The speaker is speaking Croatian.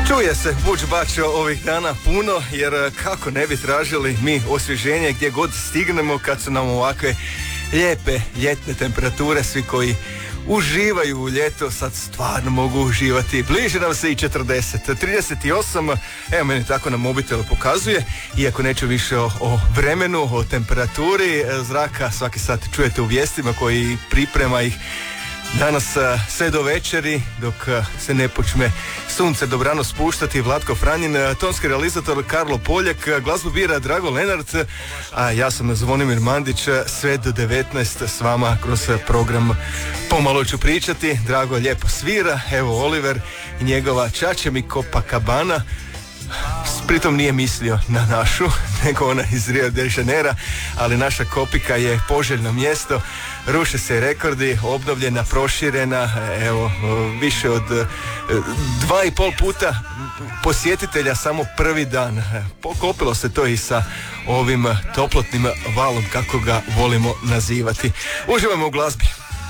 Čuje se buč bačo ovih dana puno, jer kako ne bi tražili mi osvježenje gdje god stignemo kad su nam ovakve lijepe ljetne temperature. Svi koji uživaju u ljeto sad stvarno mogu uživati. Bliže nam se i 40, 38, evo meni tako na mobitelu pokazuje, iako neću više o vremenu, o temperaturi zraka, svaki sat čujete u vijestima koji priprema ih danas sve do večeri, dok se ne počne sunce dobrano spuštati. Vlatko Franjin, tonski realizator Karlo Poljak, glazbu bira Drago Lenart, a ja sam Zvonimir Mandić. Sve do 19 s vama kroz program pomalo ću pričati. Drago lijepo svira, evo Oliver i njegova Čače mi Copacabana. Pritom nije mislio na našu, nego ona iz Rio de Janeira, ali naša Kopika je poželjno mjesto, ruše se rekordi, obnovljena, proširena, evo, više od 2,5 puta posjetitelja samo prvi dan. Pokopilo se to i sa ovim toplotnim valom, kako ga volimo nazivati. Uživamo u glazbi.